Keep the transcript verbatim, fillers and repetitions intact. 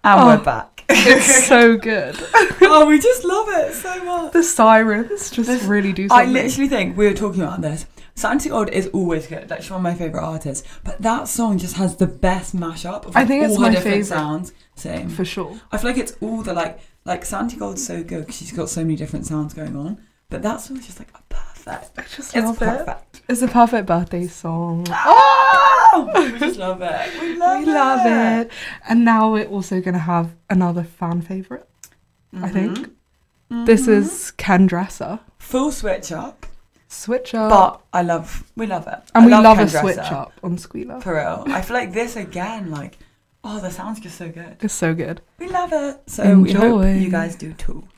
And Oh. we're back. It's so good. Oh, we just love it so much. The sirens just This- really do I something. literally think we were talking about this. Santi Gold is always good. Like, she's one of my favourite artists. But that song just has the best mashup of I like, think it's all my the different favourite. sounds. Same. For sure. I feel like it's all the like like Santi Gold's so good because she's got so many different sounds going on. But that song's just like a perfect. I just It's love perfect. it. It's a perfect birthday song. Oh, we just love it. We love we it. love it. And now we're also going to have another fan favourite, I think. Mhm. This Mhm. is Ken Dresser. full switch up. Switch up. But I love, we love it. and I we love Ken a switch Dresser, up on Squealer. For real. I feel like this again, like, oh, the sound's just so good. It's so good. We love it. So we hope Enjoy. you guys do too.